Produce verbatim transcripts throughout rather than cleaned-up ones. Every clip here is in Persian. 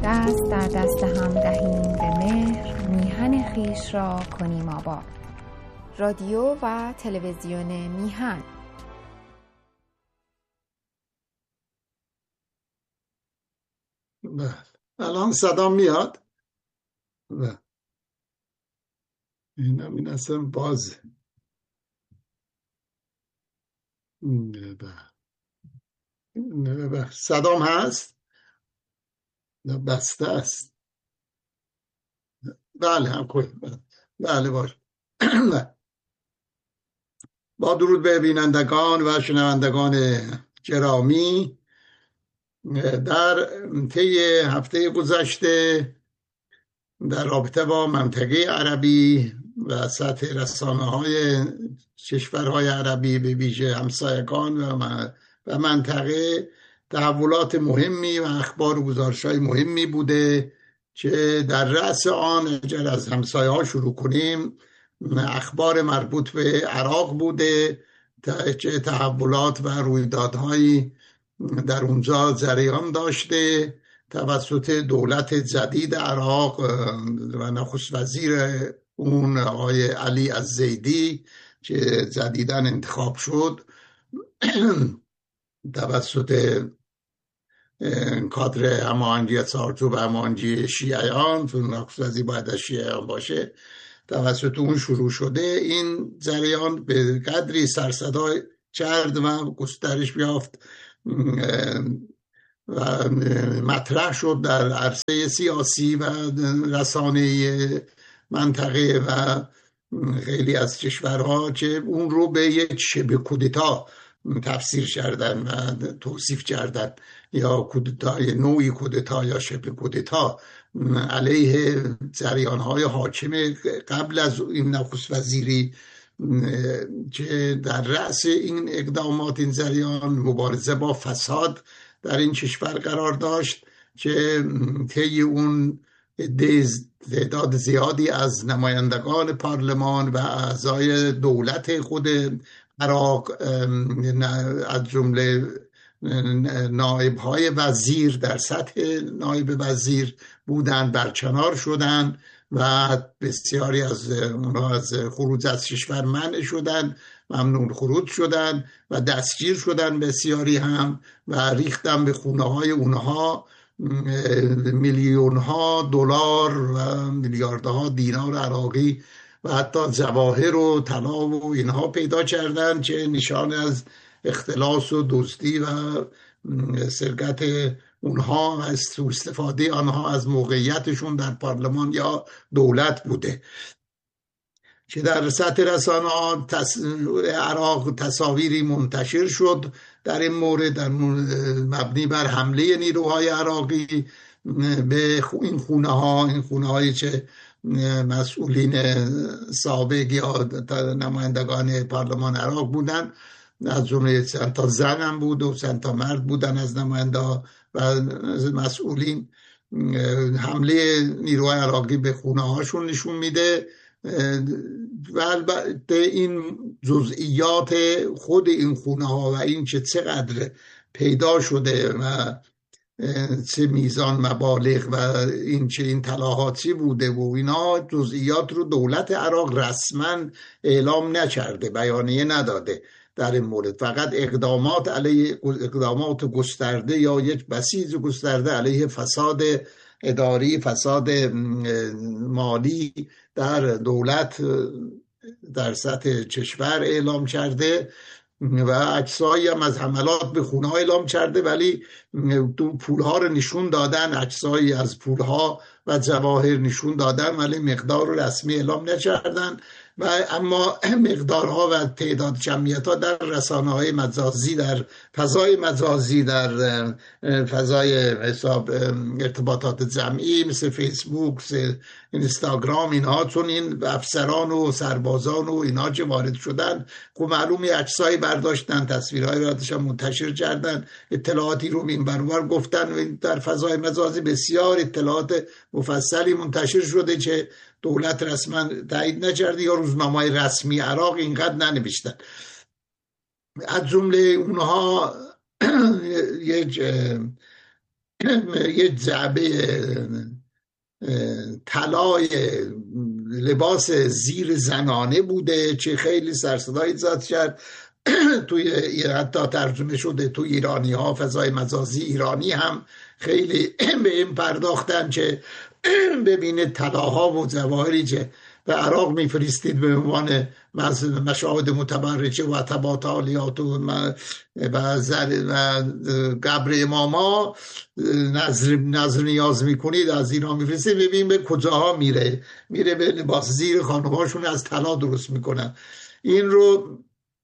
دست در دست هم دهیم به مهر، میهن خویش را کنیم آباد. رادیو و تلویزیون میهن. بله، الان صدا میاد؟ بله، اینم این اصلا بازه. بله، صدام هست؟ بسته است. بله هم کنیم. بله باش. با درود به بینندگان و شنوندگان گرامی، در طی هفته گذشته در رابطه با منطقه عربی و سطح رسانه‌های کشورهای عربی به ویژه همسایگان و منطقه تحولات مهمی و اخبار و گزارش‌های مهمی بوده که در رأس آن اگر از همسایه ها شروع کنیم اخبار مربوط به عراق بوده که تحولات و رویدادهایی در اونجا جریان داشته توسط دولت جدید عراق و نخست وزیر اون آقای علی الزیدی که جدیداً انتخاب شد توسط کادر هماهنگی چارچوب هماهنگی شیعیان، نخست وزیر باید از شیعیان باشه، توسط اون شروع شده. این جریان به قدری سرصدا کرد و گسترش یافت و مطرح شد در عرصه سیاسی و رسانه‌ای منطقه و خیلی از کشورها که اون رو به یک شبه کودتا تفسیر کردن و توصیف کردن، یا کودتای نوعی کودتا یا شبه کودتا علیه جریان‌های حاکم قبل از این نخست وزیری که در رأس این اقدامات این جریان مبارزه با فساد در این کشور قرار داشت که طی اون تعداد زیادی از نمایندگان پارلمان و اعضای دولت خود عراق از جمله نایب‌های وزیر در سطح نایب وزیر بودند برکنار شدند و بسیاری از اونها از خروج از کشور منع شدند، ممنوع خروج شدند و دستگیر شدند بسیاری هم و ریختن به خونه های اونها میلیون ها دلار و میلیاردها دینار عراقی و حتی جواهر و طلا و اینها پیدا کردند که نشان از اختلاس و دزدی و سرقت اونها از سوء استفاده آنها از موقعیتشون در پارلمان یا دولت بوده که در سطح رسانه ها تص... عراق تصاویری منتشر شد در این مورد، در مبنی بر حمله نیروهای عراقی به این خونه ها این خونه هایی که مسئولین سابق یا نمایندگان پارلمان عراق بودن، از جمله چند تا زن هم بود و چند تا مرد بودن از نماینده و مسئولین. حمله نیروهای عراقی به خونه هاشون نشون میده و البته این جزئیات خود این خونه ها و این که چقدر پیدا شده و چه میزان مبالغ و این چه این طلاهات چی بوده و اینا جزئیات رو دولت عراق رسما اعلام نکرده، بیانیه نداده در این مورد، فقط اقدامات علیه اقدامات گسترده یا یک بسیج گسترده علیه فساد اداری، فساد مالی در دولت در سطح کشور اعلام کرده و عکسایی هم از حملات به خونه ها اعلام کرده، ولی پولها رو نشون دادن، عکسایی از پولها و جواهر نشون دادن ولی مقدار رسمی اعلام نکردن. و اما مقدارها و تعداد جمعیت‌ها در رسانه‌های مجازی، در فضای مجازی، در فضای حساب ارتباطات جمعی مثل فیسبوک، مثل اینستاگرام، اینها چون این افسران و سربازان و اینها که وارد شدن خب معلومی عکسایی برداشتن، تصویرهایی برداشتن، منتشر کردن، اطلاعاتی رو این برابر گفتن و در فضای مجازی بسیار اطلاعات مفصلی منتشر شده که دولت رسما تایید نکرده یا روزنامه‌های رسمی عراق اینقدر ننوشتن. از جمله اونها یک یه جعبه طلای لباس زیر زنانه بوده که خیلی سرصدایی ایجاد کرد. توی حتی ترجمه شده تو ایرانی ها، فضای مجازی ایرانی هم خیلی به این پرداختن که ببینید طلاها و جواهری که به عراق میفرستید به عنوان مشاهد متبرجه و تبات عالیات و قبر اماما نظر, نظر نیاز میکنید از ایران میفرستید، ببین به کجاها میره میره به لباس زیر خانم‌هاشون از طلا درست میکنن. این رو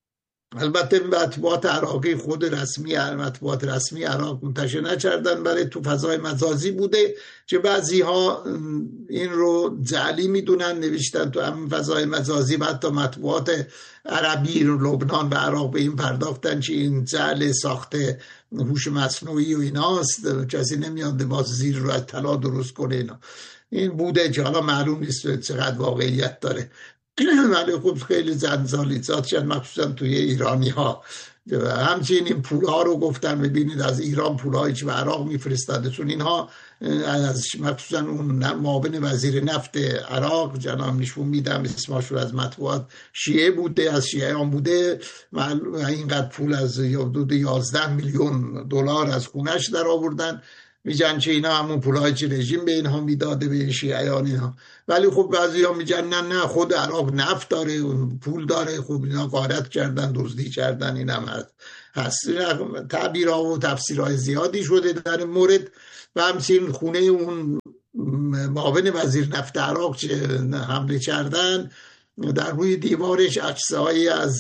البته مطبوعات عراقی خود رسمی مطبوعات رسمی عراق منتشر نکردن، برای تو فضای مجازی بوده که بعضی ها این رو جعلی میدونن، نوشتن تو همین فضای مجازی. و حتی مطبوعات عربی لبنان و عراق به این پرداختن که این جعل ساخته هوش مصنوعی و ایناست، کسی نمیاد لباس زیر رو از طلا درست کنه. اینا این بوده که حالا معلوم نیست چقدر واقعیت داره، ولی خب خیلی زنجالیزات شد مخصوصا توی ایرانی ها. همچنین این پول ها رو گفتن ببینید از ایران پول هایی که به عراق میفرستاده، چون اینها از مخصوصا اون معاون وزیر نفت عراق جناب نشون میدم اسمش رو از مطبوعات شیعه بوده، از شیعیان بوده، اینقدر پول از حدود یازده میلیون دلار از خونش در آوردن. میگن که اینا همون پولایی که رژیم به اینها میداده به این شیعیان اینا. ولی خب بعضیا میگن نه نه خود عراق نفت داره پول داره، خب اینا غارت کردن دزدی کردن. این هم هست, هست. تعبیرها و تفسیرهای زیادی شده در مورد. و همچنین خونه اون معاون وزیر نفت عراق که حمله کردن در روی دیوارش عکسایی از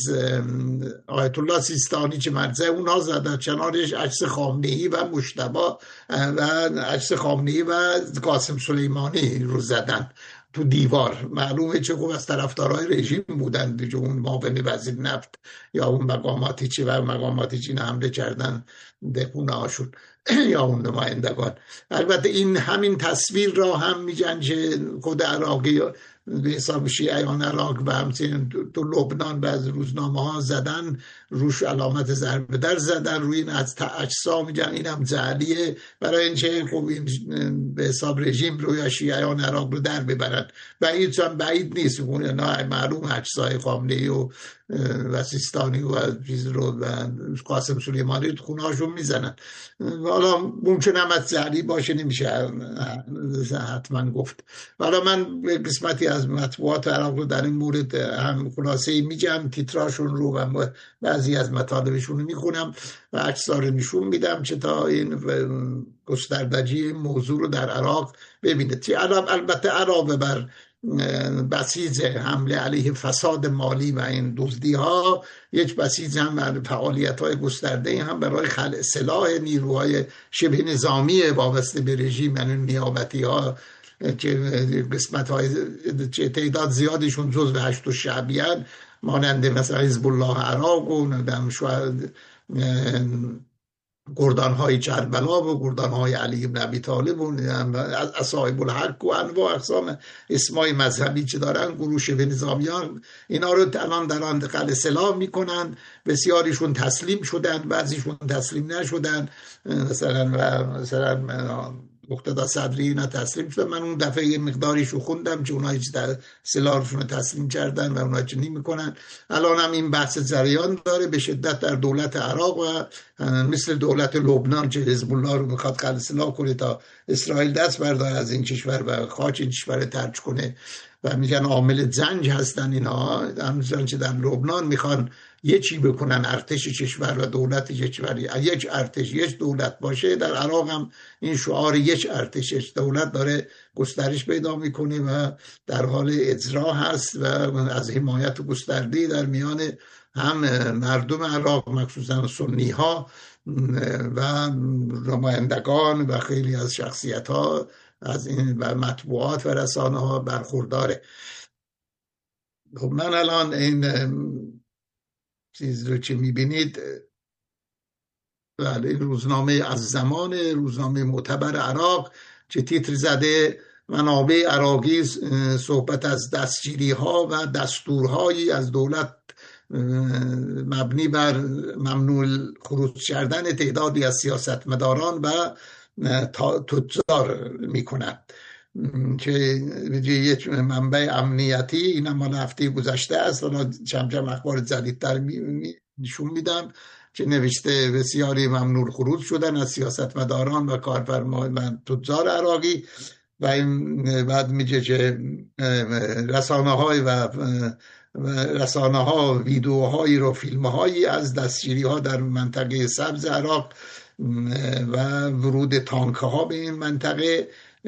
آیت الله سیستانی که مرجع اونها زدن، کنارش عکس خامنه‌ای و مجتبی و عکس خامنه‌ای و قاسم سلیمانی رو زدن تو دیوار. معلومه چه خوب از طرفدارای رژیم بودن دیگه، اون معاون وزیر نفت یا اون مقاماتی چی و مقاماتی چی حمله کردن به خونه هاشون یا اون نمایندگان. البته این همین تصویر را هم میگن که خود عراقی به حساب شیعیان عراق و همچنین تو لبنان بعض روزنامه ها زدن روش علامت ضرب در زدن روی این از اجسام، میگن این هم جعلیه برای اینکه خب این به حساب رژیم روی شیعیان عراق رو در ببرن. بعید چون بعید نیست نه معلوم اجسای خامنه‌ای و و سیستانی و چیز رو و قاسم سلیمانی خونه هاشون میزنن. حالا ممکن هم از جعلی باشه، نمیشه حتما گفت. حالا من قسمتی از مطبوعات عراق رو در این مورد هم خلاصه میگم، تیتراشون رو و بعضی از مطالبشون رو میخونم و عکس‌ها رو نشون میدم که تا این گستردگی موضوع رو در عراق ببینید. البته علاوه بر بسیج حمله علیه فساد مالی و این دزدی ها، یک بسیج هم فعالیت های گسترده هم برای خلع سلاح نیروهای شبه نظامی وابسته به رژیم، یعنی نیابتی ها که قسمت های تعداد زیادشون جزو هشت و شعبیان مانند مثلا حزب الله عراق و گردان های کربلا و گردان های علی بن ابی طالب و اصحاب الحق و انواع اقسام اسمای مذهبی که دارن، گروه شبه نظامیان، اینا رو الان در خلع سلاح میکنن. بسیاریشون تسلیم شدن، بعضیشون تسلیم نشدن، مثلا مثلا مقتدا صدری اینا تسلیم شدن. من اون دفعه یه مقداریشو خوندم که اونایی که در سلاحشون تسلیم کردن و اونایی که نمی‌کنن. الان هم این بحث جریان داره به شدت در دولت عراق و مثل دولت لبنان که حزب الله رو میخواد خلع سلاح کنه تا اسرائیل دست برداره از این کشور و خاک این کشور ترک کنه و میگن عامل جنگ هستن اینها. همچنان که در لبنان میخوان یه چی بکنن ارتش کشور و دولت کشوری، یک ارتش یک دولت باشه. در عراق هم این شعار یک ارتش یک دولت داره گسترش پیدا میکنه و در حال اجرا هست و از حمایت گسترده در میان هم مردم عراق مخصوصا سنی ها و نمایندگان و خیلی از شخصیت ها از این و مطبوعات و رسانه ها برخورداره. خب من الان این چیز رو که میبینید بله این روزنامه از زمان، روزنامه معتبر عراق که تیتر زده منابع عراقی صحبت از دستگیری ها و دستورهایی از دولت مبنی بر ممنوع خروج کردن تعدادی از سیاستمداران و تجار میکنن که یک منبع امنیتی، این هم مال هفته گذشته است، حالا چم چم اخبار جدیدتر نشون میدم که نوشته بسیاری ممنوع خروج شدن از سیاستمداران و کارفرمایان تجار عراقی و این بعد میگه که رسانه های و رسانه ها ویدیوهایی رو فیلم هایی از دستگیری ها در منطقه سبز عراق و ورود تانک ها به این منطقه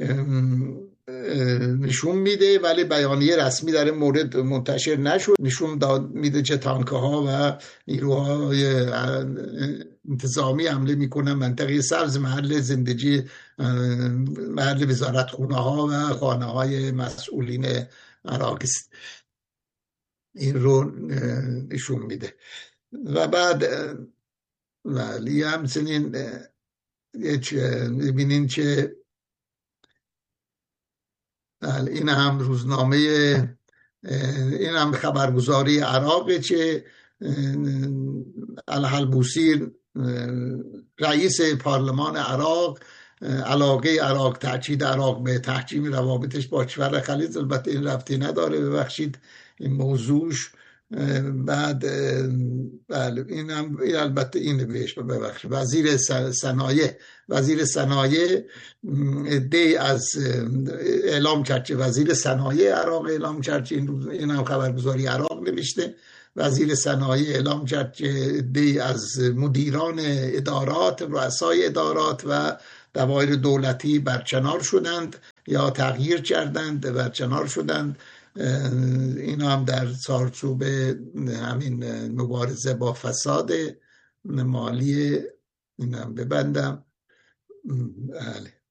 نشون میده، ولی بیانیه رسمی در این مورد منتشر نشد. نشون داد میده که تانک ها و نیروهای انتظامی حمله میکنن منطقه سبز، محل زندگی، محل وزارت خونه ها و خانه های مسئولین عراق است. این رو نشون میده. و بعد ولی همچنین میبینین که این هم روزنامه، این هم خبرگزاری عراقه که الحلبوسی رئیس پارلمان عراق علاقه عراق تأکید عراق به تحکیم روابطش با کشور خلیج، البته این ربطی نداره، ببخشید این موضوعش. بعد بله این هم این البته این بهش ببخشید وزیر صنایع وزیر صنایع دی از اعلام کرد که وزیر صنایع عراق اعلام کرد که این, این هم خبرگزاری عراق نوشته، وزیر صنایع اعلام کرد که دی از مدیران ادارات، رؤسای ادارات و دوایر دولتی برکنار شدند یا تغییر کردند، برکنار شدند. این هم در چارچوب همین مبارزه با فساد مالی. این هم ببندم. بله.